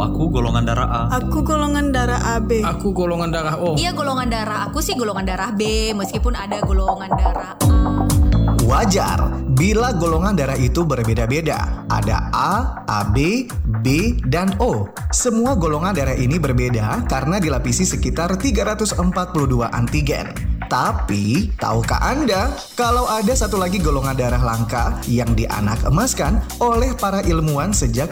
aku golongan darah A. Aku golongan darah AB. Aku golongan darah O. Iya, golongan darah aku sih golongan darah B, meskipun ada golongan darah A. Wajar bila golongan darah itu berbeda-beda. Ada A, AB, B, dan O. Semua golongan darah ini berbeda karena dilapisi sekitar 342 antigen. Tapi, tahukah Anda kalau ada satu lagi golongan darah langka yang dianak emaskan oleh para ilmuwan sejak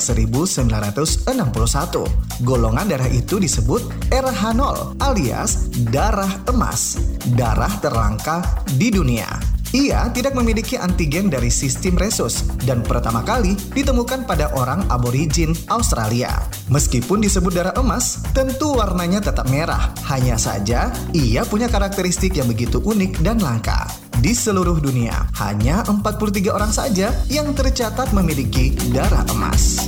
1961? Golongan darah itu disebut RH0 alias darah emas, darah terlangka di dunia. Ia tidak memiliki antigen dari sistem resus dan pertama kali ditemukan pada orang aborigin Australia. Meskipun disebut darah emas, tentu warnanya tetap merah. Hanya saja, ia punya karakteristik yang begitu unik dan langka. Di seluruh dunia, hanya 43 orang saja yang tercatat memiliki darah emas.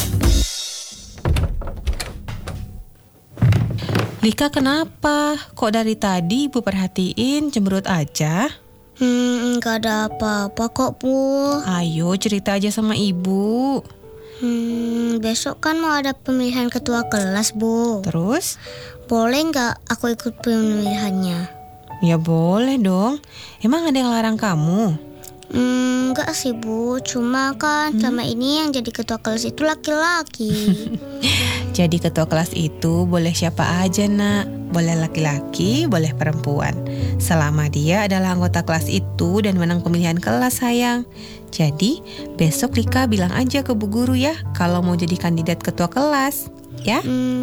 Lika, kenapa? Kok dari tadi Ibu perhatiin cemberut aja? Gak ada apa-apa kok, Bu. Ayo cerita aja sama Ibu. Besok kan mau ada pemilihan ketua kelas, Bu. Terus? Boleh gak aku ikut pemilihannya? Ya boleh dong. Emang ada yang larang kamu? Enggak sih, Bu. Cuma kan selama ini yang jadi ketua kelas itu laki-laki. Jadi ketua kelas itu boleh siapa aja, Nak. Boleh laki-laki, boleh perempuan. Selama dia adalah anggota kelas itu dan menang pemilihan kelas, sayang. Jadi besok Lika bilang aja ke Bu Guru ya kalau mau jadi kandidat ketua kelas, ya?